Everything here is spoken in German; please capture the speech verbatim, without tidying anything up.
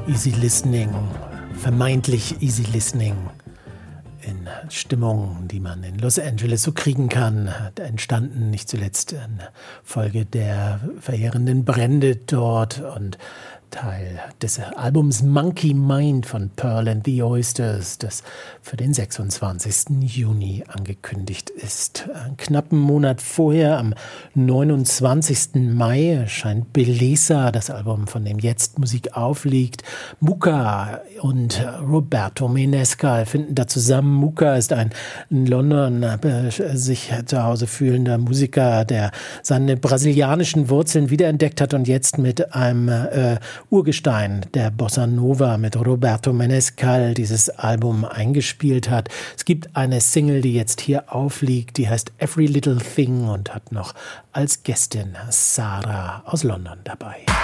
Easy Listening, vermeintlich Easy Listening in Stimmung, die man in Los Angeles so kriegen kann, entstanden nicht zuletzt in Folge der verheerenden Brände dort und Teil des Albums Monkey Mind von Pearl and the Oysters, das für den sechsundzwanzigsten Juni angekündigt ist. Einen knappen Monat vorher, am neunundzwanzigsten Mai, erscheint Beleza, das Album, von dem jetzt Musik aufliegt. Muka und Roberto Menescal finden da zusammen. Muka ist ein in London äh, sich zu Hause fühlender Musiker, der seine brasilianischen Wurzeln wiederentdeckt hat und jetzt mit einem äh, Urgestein der Bossa Nova mit Roberto Menescal dieses Album eingespielt hat. Es gibt eine Single, die jetzt hier aufliegt, die heißt Every Little Thing und hat noch als Gästin Sarah aus London dabei.